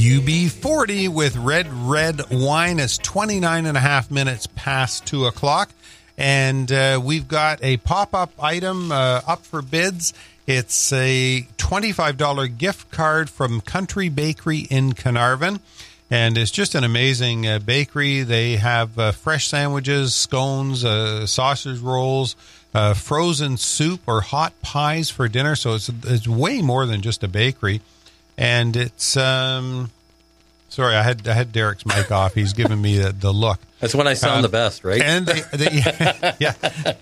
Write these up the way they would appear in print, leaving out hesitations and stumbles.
UB40 with Red Wine is 29 and a half minutes past 2 o'clock. And we've got a pop-up item up for bids. It's a $25 gift card from Country Bakery in Carnarvon. And it's just an amazing bakery. They have fresh sandwiches, scones, sausage rolls, frozen soup or hot pies for dinner. So it's way more than just a bakery. And it's sorry, I had Derek's mic off. He's giving me the look. That's when I sound the best, right? And yeah.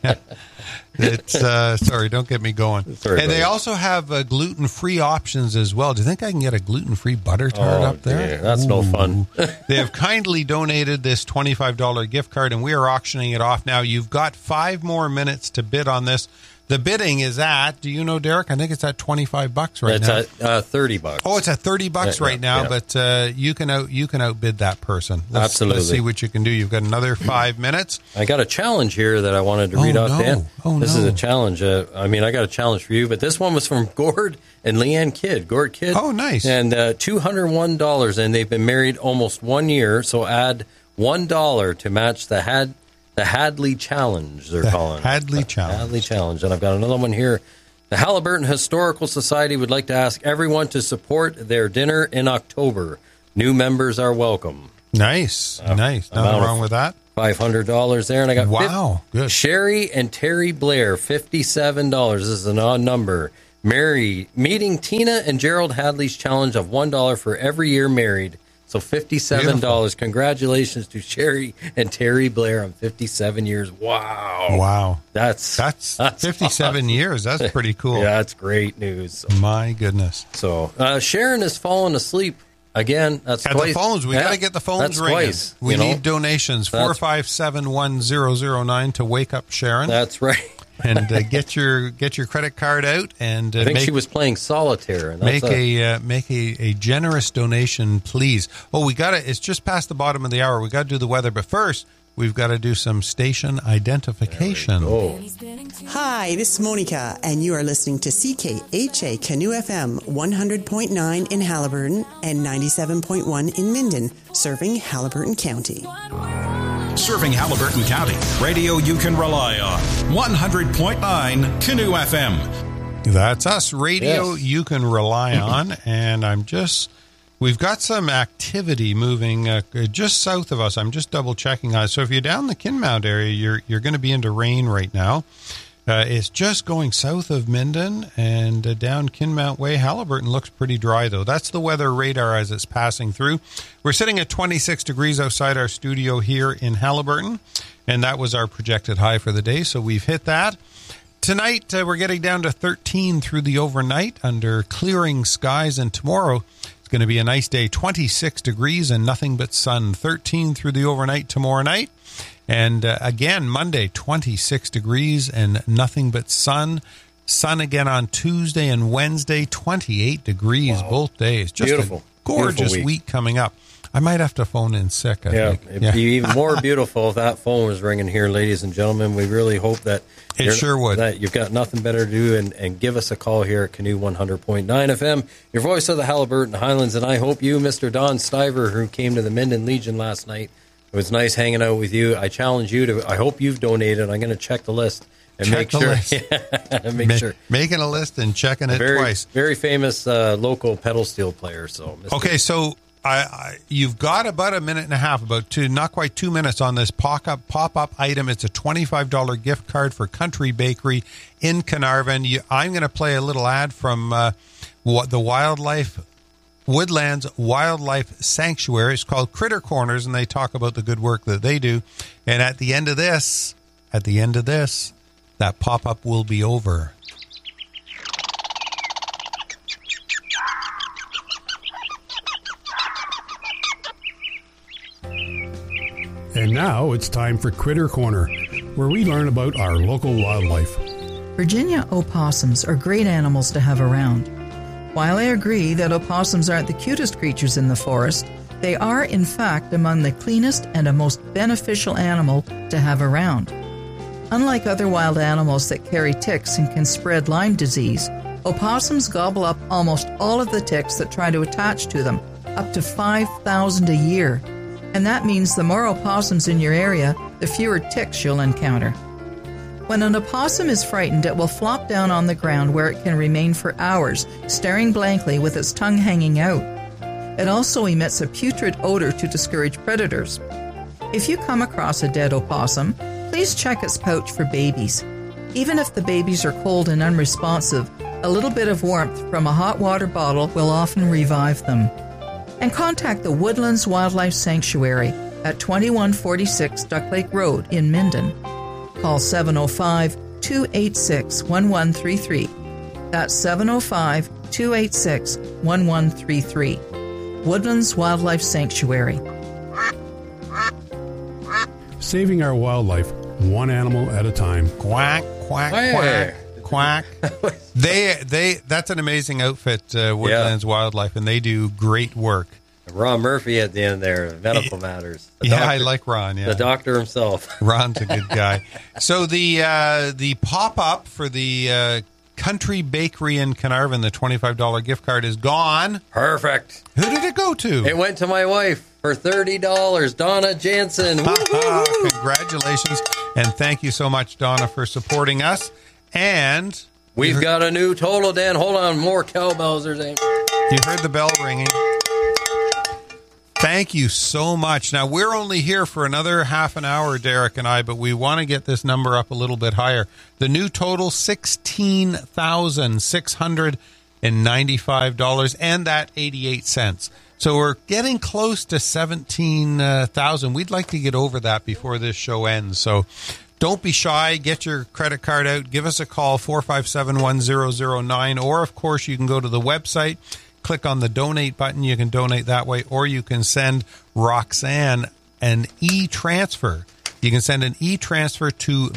It's sorry, don't get me going. Sorry, and they also have gluten-free options as well. Do you think I can get a gluten-free butter tart up there? Dear, that's no fun. They have kindly donated this $25 gift card, and we are auctioning it off now. You've got 5 more minutes to bid on this. The bidding is at, do you know, Derek? I think it's at $25 right now. It's at $30. Oh, it's at $30 right now, but you can outbid that person. Absolutely. Let's see what you can do. You've got another 5 minutes. I got a challenge here that I wanted to read off, Dan. This is a challenge. I got a challenge for you, but this one was from Gord and Leanne Kidd. Gord Kidd. Oh, nice. And $201, and they've been married almost 1 year, so add $1 to match the Hadley Challenge, they're calling it. Hadley Challenge. Hadley Challenge. And I've got another one here. The Haliburton Historical Society would like to ask everyone to support their dinner in October. New members are welcome. Nice. Nice. Nothing wrong with that. $500 there. And I got good. Sherry and Terry Blair, $57. This is an odd number. Meeting Tina and Gerald Hadley's challenge of $1 for every year married. So $57. Beautiful. Congratulations to Sherry and Terry Blair on 57 years. Wow. That's 57 awesome. Years. That's pretty cool. Yeah, that's great news. So, my goodness. So Sharon has fallen asleep again. That's at twice. The phones. We got to get the phones ringing. Twice, we need donations. 457-1009 to wake up Sharon. That's right. And get your credit card out, and I think she was playing solitaire. And make a generous donation, please. Oh, we got it. It's just past the bottom of the hour. We got to do the weather, but first we've got to do some station identification. Hi, this is Monica, and you are listening to CKHA Canoe FM 100.9 in Haliburton and 97.1 in Minden, serving Haliburton County. Serving Haliburton County. Radio you can rely on. 100.9 Canoe FM. That's us. Radio you can rely on. And we've got some activity moving just south of us. I'm just double checking on it. So if you're down the Kinmount area, you're going to be into rain right now. It's just going south of Minden and down Kinmount Way. Haliburton looks pretty dry, though. That's the weather radar as it's passing through. We're sitting at 26 degrees outside our studio here in Haliburton, and that was our projected high for the day, so we've hit that. Tonight, we're getting down to 13 through the overnight under clearing skies, and tomorrow it's going to be a nice day, 26 degrees and nothing but sun. 13 through the overnight tomorrow night. And again, Monday, 26 degrees and nothing but sun. Sun again on Tuesday and Wednesday, 28 degrees both days. Just beautiful. A gorgeous week coming up. I might have to phone in sick, I think. It'd be even more beautiful if that phone was ringing here, ladies and gentlemen. We really hope that that you've got nothing better to do and give us a call here at Canoe 100.9 FM, your voice of the Haliburton Highlands. And I hope you, Mr. Don Stiver, who came to the Minden Legion last night, it was nice hanging out with you. I challenge you to, I hope you've donated. I'm going to check the list and make sure. Sure. Making a list and checking it twice. Very famous local pedal steel player. So, okay, so you've got about a minute and a half, not quite 2 minutes on this pop-up item. It's a $25 gift card for Country Bakery in Carnarvon. I'm going to play a little ad from the Woodlands Wildlife Sanctuary. It's called Critter Corners, and they talk about the good work that they do. And at the end of this, that pop-up will be over. And now it's time for Critter Corner, where we learn about our local wildlife. Virginia opossums are great animals to have around. While I agree that opossums aren't the cutest creatures in the forest, they are, in fact, among the cleanest and a most beneficial animal to have around. Unlike other wild animals that carry ticks and can spread Lyme disease, opossums gobble up almost all of the ticks that try to attach to them, up to 5,000 a year. And that means the more opossums in your area, the fewer ticks you'll encounter. When an opossum is frightened, it will flop down on the ground where it can remain for hours, staring blankly with its tongue hanging out. It also emits a putrid odor to discourage predators. If you come across a dead opossum, please check its pouch for babies. Even if the babies are cold and unresponsive, a little bit of warmth from a hot water bottle will often revive them. And contact the Woodlands Wildlife Sanctuary at 2146 Duck Lake Road in Minden. Call 705-286-1133. That's 705-286-1133. Woodlands Wildlife Sanctuary. Saving our wildlife, one animal at a time. Quack, quack, quack. Quack. That's an amazing outfit, Woodlands Wildlife, and they do great work. Ron Murphy at the end there, Medical Matters. Doctor, I like Ron. Yeah, the doctor himself. Ron's a good guy. So the pop-up for the Country Bakery in Carnarvon, the $25 gift card is gone. Perfect. Who did it go to? It went to my wife for $30, Donna Jansen. Congratulations, and thank you so much, Donna, for supporting us. And we've got a new total, Dan. Hold on, more cowbells. You heard the bell ringing. Thank you so much. Now, we're only here for another half an hour, Derek and I, but we want to get this number up a little bit higher. The new total, $16,695 and that 88 cents. So we're getting close to 17,000. We'd like to get over that before this show ends. So don't be shy. Get your credit card out. Give us a call, 457-1009. Or, of course, you can go to the website, click on the donate button. You can donate that way. Or you can send Roxanne an e-transfer. You can send an e-transfer to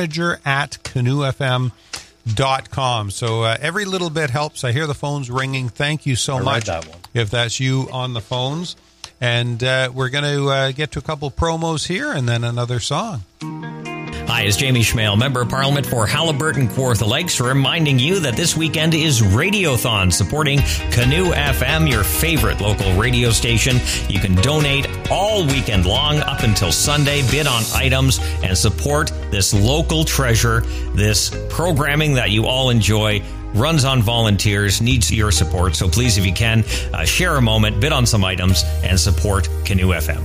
manager@canoefm.com. So every little bit helps. I hear the phones ringing. Thank you so much. That one. If that's you on the phones. And we're going to get to a couple promos here and then another song. Hi, it's Jamie Schmale, Member of Parliament for Haliburton Kawartha Lakes, reminding you that this weekend is Radiothon, supporting Canoe FM, your favorite local radio station. You can donate all weekend long up until Sunday, bid on items, and support this local treasure, this programming that you all enjoy. Runs on volunteers, needs your support. So please, if you can, share a moment, bid on some items, and support Canoe FM.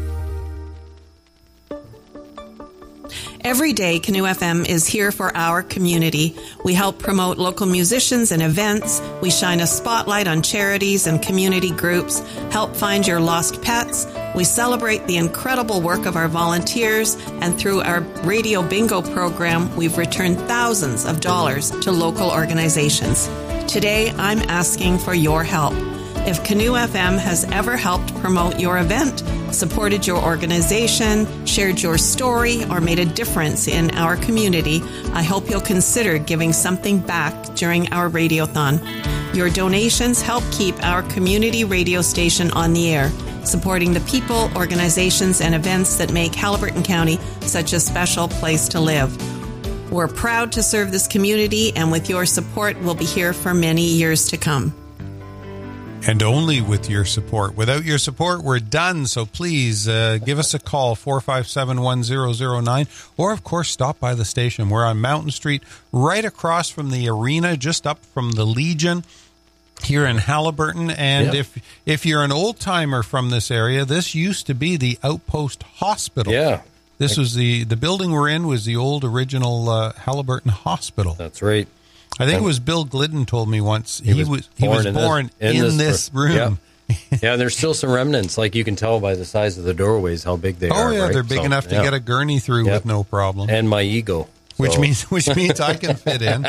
Every day, Canoe FM is here for our community. We help promote local musicians and events. We shine a spotlight on charities and community groups, help find your lost pets. We celebrate the incredible work of our volunteers, and through our radio bingo program, we've returned thousands of dollars to local organizations. Today, I'm asking for your help. If Canoe FM has ever helped promote your event, supported your organization, shared your story, or made a difference in our community, I hope you'll consider giving something back during our Radiothon. Your donations help keep our community radio station on the air, supporting the people, organizations, and events that make Haliburton County such a special place to live. We're proud to serve this community, and with your support, we'll be here for many years to come. And only with your support. Without your support, we're done. So please give us a call, 457-1009. Or, of course, stop by the station. We're on Mountain Street, right across from the arena, just up from the Legion here in Haliburton. And if you're an old-timer from this area, this used to be the Outpost Hospital. Yeah. This was the building we're in was the old original Haliburton Hospital. That's right. I think it was Bill Glidden told me once he was born in this room. Yeah, there's still some remnants. Like you can tell by the size of the doorways how big they are. Oh yeah, right? They're big enough to get a gurney through with no problem. And my ego, which means I can fit in.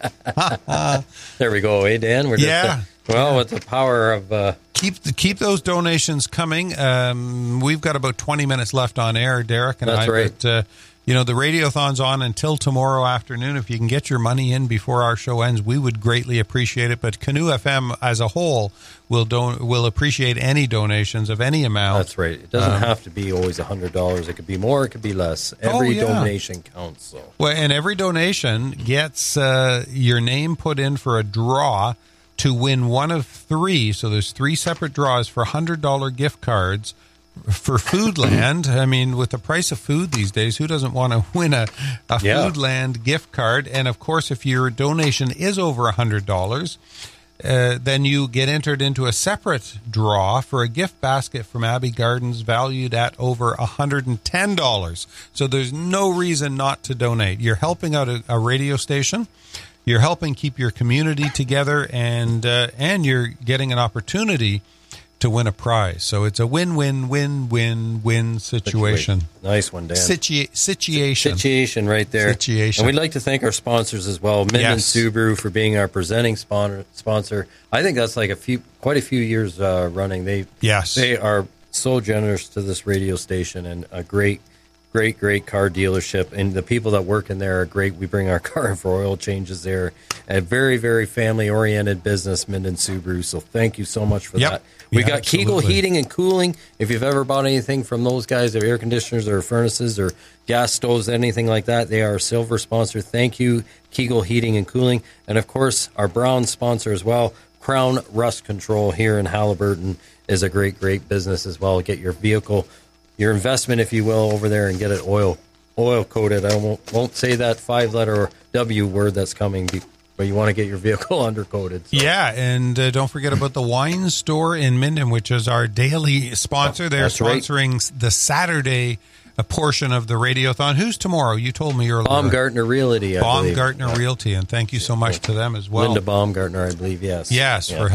There we go, Dan. We're just with the power of keep those donations coming. We've got about 20 minutes left on air, Derek and That's right. But, the Radiothon's on until tomorrow afternoon. If you can get your money in before our show ends, we would greatly appreciate it. But Canoe FM as a whole will appreciate any donations of any amount. That's right. It doesn't have to be always $100. It could be more. It could be less. Every donation counts. So. Well, and every donation gets your name put in for a draw to win one of 3. So there's 3 separate draws for $100 gift cards for Foodland. I mean, with the price of food these days, who doesn't want to win a Foodland gift card? And of course, if your donation is over $100, then you get entered into a separate draw for a gift basket from Abbey Gardens valued at over $110. So there's no reason not to donate. You're helping out a radio station. You're helping keep your community together, and you're getting an opportunity to win a prize. So it's a win-win-win-win-win situation. Nice one, Dan. Situation right there. Situation. And we'd like to thank our sponsors as well, Minden Subaru, for being our presenting sponsor. I think that's like quite a few years running. They are so generous to this radio station, and a great car dealership, and the people that work in there are great. We bring our car in for oil changes there. A very, very family-oriented business, Minden Subaru, so thank you so much for that. We got Kegel Heating and Cooling. If you've ever bought anything from those guys, their air conditioners or furnaces or gas stoves, anything like that, they are a silver sponsor. Thank you, Kegel Heating and Cooling. And, of course, our brown sponsor as well, Crown Rust Control here in Haliburton, is a great business as well. Get your vehicle, your investment, if you will, over there and get it oil coated. I won't say that 5-letter W word that's coming, but you want to get your vehicle undercoated. So. Yeah, and don't forget about the wine store in Minden, which is our daily sponsor. They're sponsoring the Saturday portion of the Radiothon. Who's tomorrow? You told me earlier. Baumgartner Realty, I believe. Baumgartner Realty, and thank you so much to them as well. Linda Baumgartner, I believe, yes. Yes, for